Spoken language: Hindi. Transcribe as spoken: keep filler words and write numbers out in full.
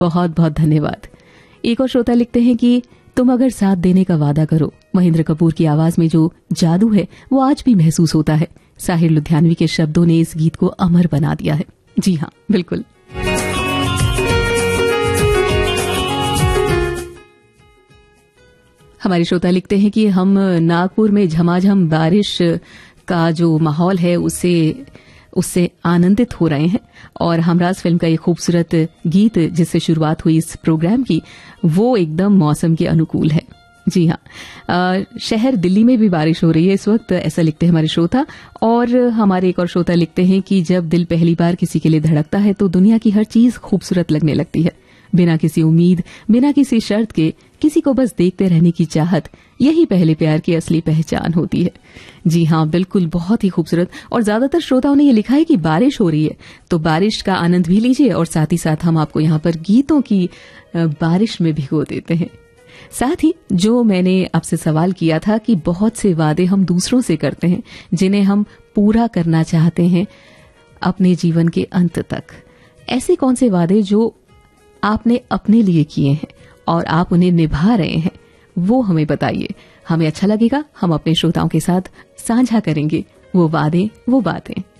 बहुत बहुत धन्यवाद। एक और श्रोता लिखते हैं कि तुम अगर साथ देने का वादा करो, महेंद्र कपूर की आवाज में जो जादू है वो आज भी महसूस होता है। साहिर लुधियानवी के शब्दों ने इस गीत को अमर बना दिया है। जी हाँ, बिल्कुल। हमारे श्रोता लिखते हैं कि हम नागपुर में झमाझम बारिश का जो माहौल है उससे उससे आनंदित हो रहे हैं और हमराज फिल्म का ये खूबसूरत गीत जिससे शुरुआत हुई इस प्रोग्राम की वो एकदम मौसम के अनुकूल है। जी हाँ, आ, शहर दिल्ली में भी बारिश हो रही है इस वक्त, ऐसा लिखते हैं हमारे श्रोता। और हमारे एक और श्रोता लिखते हैं कि जब दिल पहली बार किसी के लिए धड़कता है तो दुनिया की हर चीज खूबसूरत लगने लगती है। बिना किसी उम्मीद, बिना किसी शर्त के किसी को बस देखते रहने की चाहत, यही पहले प्यार की असली पहचान होती है। जी हाँ, बिल्कुल, बहुत ही खूबसूरत। और ज्यादातर श्रोताओं ने ये लिखा है कि बारिश हो रही है, तो बारिश का आनंद भी लीजिए और साथ ही साथ हम आपको यहाँ पर गीतों की बारिश में भिगो देते हैं। साथ ही जो मैंने आपसे सवाल किया था कि बहुत से वादे हम दूसरों से करते हैं जिन्हें हम पूरा करना चाहते हैं अपने जीवन के अंत तक, ऐसे कौन से वादे जो आपने अपने लिए किए हैं और आप उन्हें निभा रहे हैं, वो हमें बताइए। हमें अच्छा लगेगा, हम अपने श्रोताओं के साथ साझा करेंगे वो वादे, वो बातें।